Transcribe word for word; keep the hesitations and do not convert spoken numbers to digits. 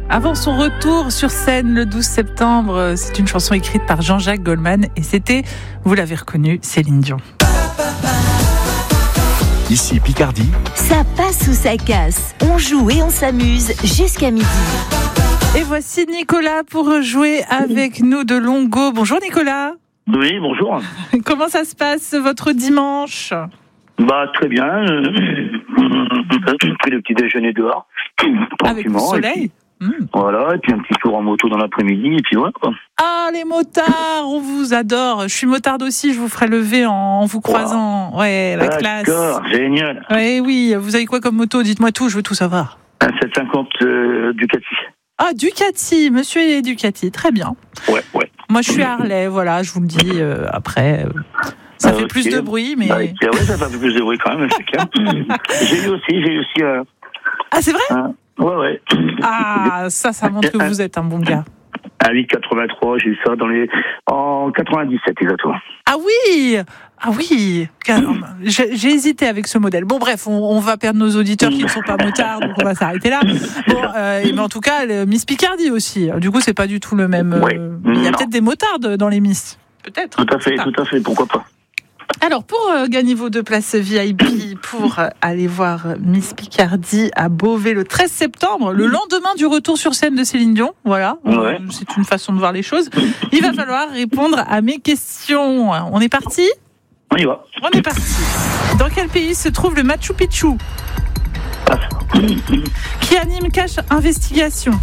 Avant son retour sur scène le douze septembre, c'est une chanson écrite par Jean-Jacques Goldman et c'était, vous l'avez reconnu, Céline Dion. Ici Picardie. Ça passe ou ça casse. On joue et on s'amuse jusqu'à midi. Et voici Nicolas pour jouer avec nous de Longo. Bonjour Nicolas. Oui, bonjour. Comment ça se passe votre dimanche ? Bah très bien. J'ai pris le petit déjeuner dehors. Avec le soleil. Et puis, mmh. Voilà, et puis un petit tour en moto dans l'après-midi, et puis voilà quoi. Ah, les motards, on vous adore. Je suis motarde aussi, je vous ferai lever en vous croisant. Wow. Ouais, la classe. D'accord, génial. Ouais, oui, vous avez quoi comme moto ? Dites-moi tout, je veux tout savoir. Un sept cent cinquante euh, Ducati. Ah, Ducati, monsieur est Ducati, très bien. Ouais, ouais. Moi, je suis Harley, voilà, je vous le dis euh, après. Euh, ça ah, fait okay. plus de bruit, mais... Ah, ouais, ça fait plus de bruit quand même, c'est clair. J'ai eu aussi, j'ai eu aussi... Euh, ah, c'est vrai un... Ouais, ouais. Ah, ça, ça montre que vous êtes un bon gars. Un huit quatre-vingt-trois, j'ai eu ça dans les... en quatre-vingt-dix-sept, exactement. Ah oui Ah oui j'ai, j'ai hésité avec ce modèle. Bon, bref, on, on va perdre nos auditeurs qui ne sont pas motards, donc on va s'arrêter là. Bon, euh, mais en tout cas, le Miss Picardie aussi. Du coup, c'est pas du tout le même... Ouais. Euh, il y a non. peut-être des motards dans les Miss. Peut-être. Tout à fait, tout à fait, pourquoi pas. Alors, pour euh, gagner vos deux places V I P pour euh, aller voir Miss Picardie à Beauvais le treize septembre, le lendemain du retour sur scène de Céline Dion, voilà, ouais. euh, c'est une façon de voir les choses. Il va falloir répondre à mes questions. On est parti ? On y va. On est parti. Dans quel pays se trouve le Machu Picchu ? Qui anime Cache Investigation ?